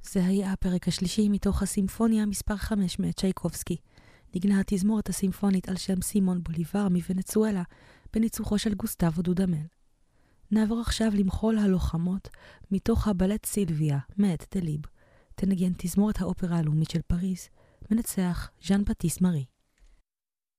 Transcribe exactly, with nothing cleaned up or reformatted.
זה היה הפרק השלישי מתוך הסימפוניה מספר חמש מאת צ'ייקובסקי. נגנה התזמורת הסימפונית על שם סימון בוליבר מוונצואלה, בניצוחו של גוסטבו דודמל. נעבור עכשיו למחול הלוחמות מתוך הבלט סילביה מאת דליב. תנגן תזמורת האופרה הלאומית של פריז, מנצח ז'אן בטיסט מארי.